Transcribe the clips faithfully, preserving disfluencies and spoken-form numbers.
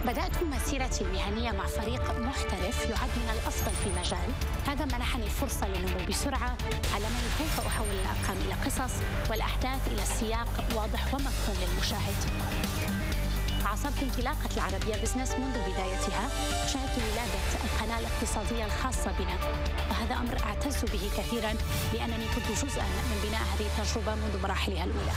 بدأت مسيرتي المهنية مع فريق محترف يعد من الأفضل في المجال. هذا منحني الفرصة للنمو بسرعة، علمني كيف أحول الأرقام إلى قصص والأحداث إلى سياق واضح ومفهوم للمشاهد. عاصرت انطلاقة العربية بزنس منذ بدايتها، شاهدت ولادة القناة الاقتصادية الخاصة بنا، وهذا أمر أعتز به كثيرا لأنني كنت جزءا من بناء هذه التجربة منذ مراحلها الأولى.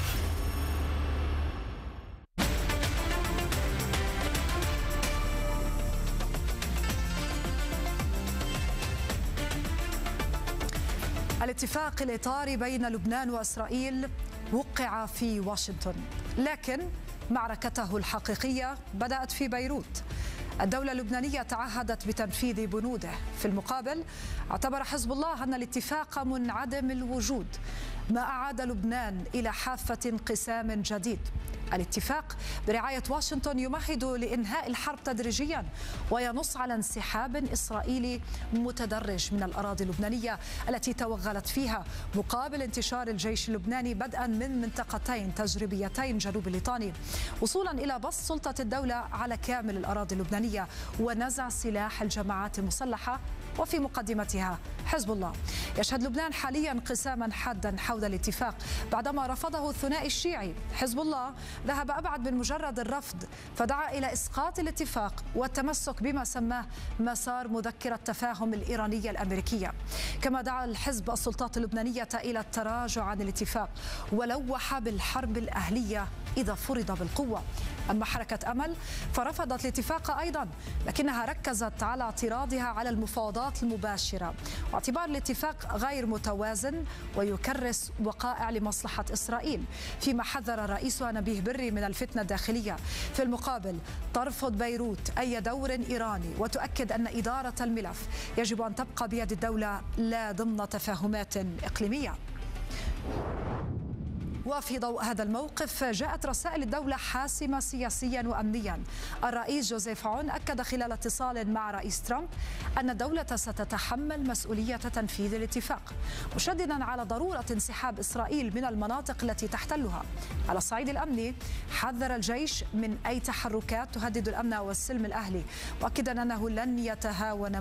الاتفاق الإطاري بين لبنان وإسرائيل وقع في واشنطن، لكن معركته الحقيقية بدأت في بيروت. الدولة اللبنانية تعهدت بتنفيذ بنوده، في المقابل اعتبر حزب الله أن الاتفاق منعدم الوجود، ما أعاد لبنان إلى حافة انقسام جديد. الاتفاق برعاية واشنطن يمهد لإنهاء الحرب تدريجيا وينص على انسحاب إسرائيلي متدرج من الأراضي اللبنانية التي توغلت فيها، مقابل انتشار الجيش اللبناني بدءا من منطقتين تجريبيتين جنوب الليطاني، وصولا إلى بسط سلطة الدولة على كامل الأراضي اللبنانية ونزع سلاح الجماعات المسلحة وفي مقدمتها حزب الله. يشهد لبنان حاليا انقساما حادا حول الاتفاق بعدما رفضه الثنائي الشيعي. حزب الله ذهب أبعد من مجرد الرفض، فدعا إلى إسقاط الاتفاق والتمسك بما سماه مسار مذكرة تفاهم الإيرانية الأمريكية. كما دعا الحزب السلطات اللبنانية إلى التراجع عن الاتفاق ولوح بالحرب الأهلية إذا فرض بالقوة. أما حركة أمل فرفضت الاتفاق أيضا، لكنها ركزت على اعتراضها على المفاوضات المباشرة واعتبار الاتفاق غير متوازن ويكرس وقائع لمصلحة إسرائيل، فيما حذر رئيسها نبيه بري من الفتنة الداخلية. في المقابل ترفض بيروت أي دور إيراني وتؤكد أن إدارة الملف يجب أن تبقى بيد الدولة لا ضمن تفاهمات إقليمية. وفي ضوء هذا الموقف جاءت رسائل الدولة حاسمة سياسيا وأمنيا. الرئيس جوزيف عون أكد خلال اتصال مع رئيس ترامب أن الدولة ستتحمل مسؤولية تنفيذ الاتفاق، مشددا على ضرورة انسحاب إسرائيل من المناطق التي تحتلها. على الصعيد الأمني حذر الجيش من أي تحركات تهدد الأمن والسلم الأهلي، مؤكدا أنه لن يتهاون